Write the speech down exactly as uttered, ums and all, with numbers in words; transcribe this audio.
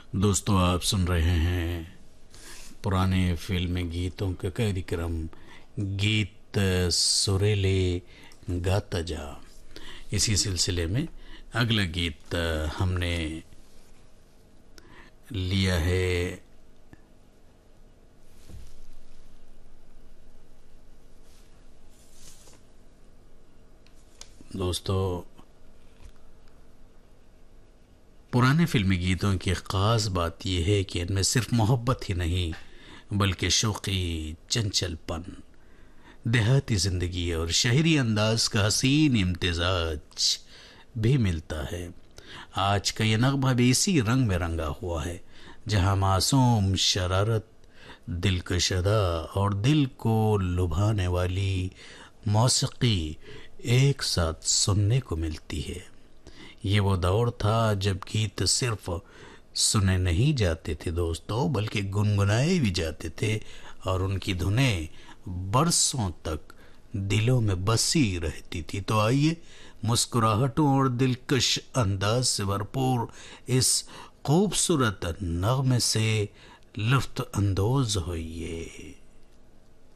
दोस्तों, आप सुन रहे हैं पुराने फिल्मी गीतों का कार्यक्रम गीत सुरेले गाता जा। इसी सिलसिले में अगला गीत हमने लिया है दोस्तों। पुराने फिल्मी गीतों की ख़ास बात यह है कि इनमें सिर्फ मोहब्बत ही नहीं बल्कि शौक़ी चंचलपन, देहाती ज़िंदगी और शहरी अंदाज का हसीन इम्तिजाज भी मिलता है। आज का ये नगमा भी इसी रंग में रंगा हुआ है, जहाँ मासूम शरारत, दिलकशदा और दिल को लुभाने वाली मौसीकी एक साथ सुनने को मिलती है। ये वो दौर था जब गीत सिर्फ सुने नहीं जाते थे दोस्तों, बल्कि गुनगुनाए भी जाते थे और उनकी धुनें बरसों तक दिलों में बसी रहती थी। तो आइए मुस्कुराहटों और दिलकश अंदाज से भरपूर इस खूबसूरत नगमे से लुत्फ़ अंदोज होइए।